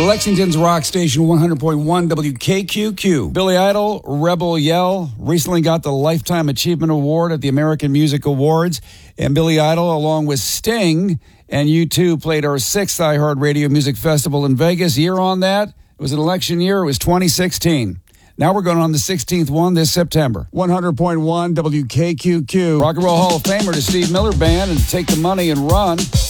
Lexington's rock station 100.1 WKQQ. Billy Idol, Rebel Yell, recently got the Lifetime Achievement Award at the American Music Awards. And Billy Idol, along with Sting and U2, played our 6th iHeartRadio Music Festival in Vegas. Year on that, it was an election year. It was 2016. Now we're going on the 16th one this September. 100.1 WKQQ. Rock and Roll Hall of Famer to Steve Miller Band and Take the Money and Run.